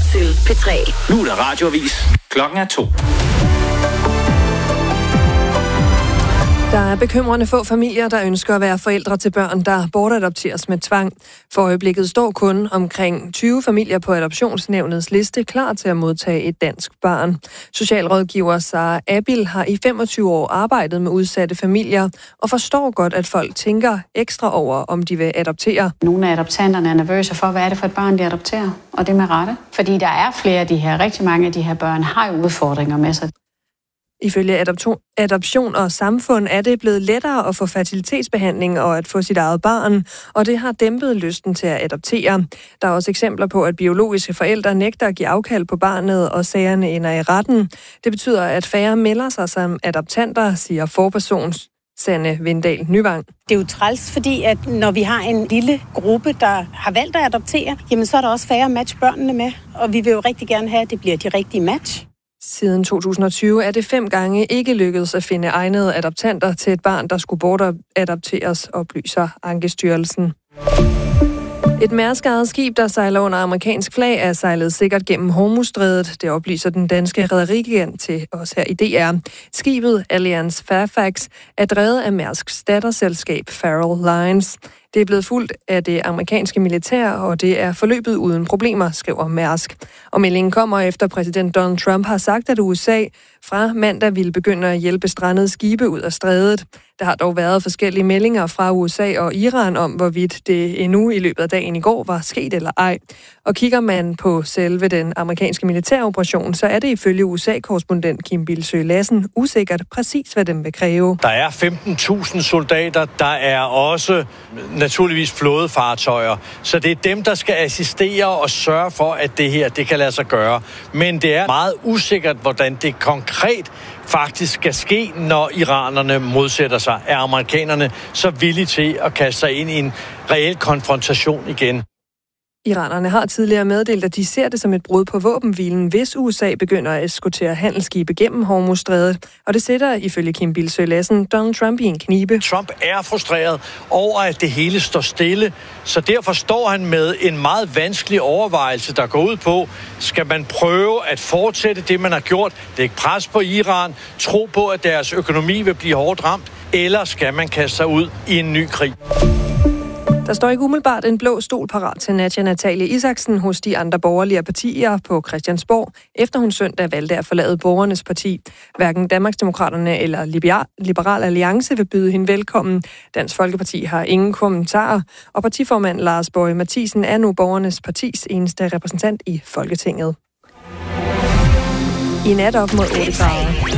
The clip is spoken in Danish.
til P3. Nu er der radioavis. Klokken er 2. Der er bekymrende få familier, der ønsker at være forældre til børn, der bortadopteres med tvang. For øjeblikket står kun omkring 20 familier på adoptionsnævnets liste klar til at modtage et dansk barn. Socialrådgiver Sara Abil har i 25 år arbejdet med udsatte familier og forstår godt, at folk tænker ekstra over, om de vil adoptere. Nogle af adoptanterne er nervøse for, hvad er det for et barn, de adopterer, og det med rette. Fordi der er flere af de her, rigtig mange af de her børn har jo udfordringer med sig. Ifølge Adoption og Samfund er det blevet lettere at få fertilitetsbehandling og at få sit eget barn, og det har dæmpet lysten til at adoptere. Der er også eksempler på, at biologiske forældre nægter at give afkald på barnet, og sagerne ender i retten. Det betyder, at færre melder sig som adoptanter, siger forperson Sanne Vindahl Nyvang. Det er jo træls, fordi at når vi har en lille gruppe, der har valgt at adoptere, jamen så er der også færre at matche børnene med, og vi vil jo rigtig gerne have, at det bliver de rigtige match. Siden 2020 er det 5 gange ikke lykkedes at finde egnede adoptanter til et barn, der skulle bortadopteres, oplyser Ankestyrelsen. Et Mærsk-ejet skib, der sejler under amerikansk flag, er sejlet sikkert gennem Hormuzstrædet. Det oplyser den danske rederigigant til os her i DR. Skibet Alliance Fairfax er drevet af Mærsks datterselskab Faroe Lines. Det er blevet fulgt af det amerikanske militær, og det er forløbet uden problemer, skriver Mærsk. Og meldingen kommer efter præsident Donald Trump har sagt, at USA fra mandag ville begynde at hjælpe strandede skibe ud af strædet. Der har dog været forskellige meldinger fra USA og Iran om, hvorvidt det endnu i løbet af dagen i går var sket eller ej. Og kigger man på selve den amerikanske militæroperation, så er det ifølge USA-korrespondent Kim Bildsøe Lassen usikkert præcis, hvad den vil kræve. Der er 15.000 soldater, der er også naturligvis flådefartøjer. Så det er dem, der skal assistere og sørge for, at det her det kan lade sig gøre. Men det er meget usikkert, hvordan det konkret faktisk skal ske, når iranerne modsætter sig. Er amerikanerne så villige til at kaste sig ind i en reel konfrontation igen? Iranerne har tidligere meddelt, at de ser det som et brud på våbenhvilen, hvis USA begynder at eskortere handelsskibe gennem Hormuzstrædet. Og det sætter, ifølge Kim Bildsøe Lassen, Donald Trump i en knibe. Trump er frustreret over, at det hele står stille, så derfor står han med en meget vanskelig overvejelse, der går ud på, skal man prøve at fortsætte det, man har gjort, lægge pres på Iran, tro på, at deres økonomi vil blive hårdt ramt, eller skal man kaste sig ud i en ny krig? Der står ikke umiddelbart en blå stol parat til Nadja Natalie Isaksen hos de andre borgerlige partier på Christiansborg, efter hun søndag valgte at forlade Borgernes Parti. Hverken Danmarksdemokraterne eller Liberal Alliance vil byde hende velkommen. Dansk Folkeparti har ingen kommentarer, og partiformand Lars Boje Mathiesen er nu Borgernes Partis eneste repræsentant i Folketinget. I nat op mod 8 grader.